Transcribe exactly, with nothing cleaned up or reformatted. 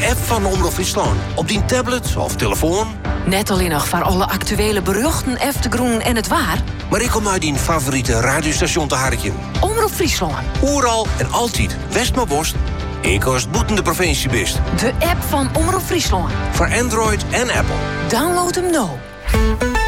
app van Omroep Friesland. Op die tablet of telefoon. Net alleen nog voor alle actuele beruchten, eftergroen en het waar. Maar ik kom uit die favoriete radiostation te harken. Omroep Friesland. Oeral en altijd West maar Bost. Ik als boeten de provincie best. De app van Omroep Friesland. Voor Android en Apple. Download hem nou.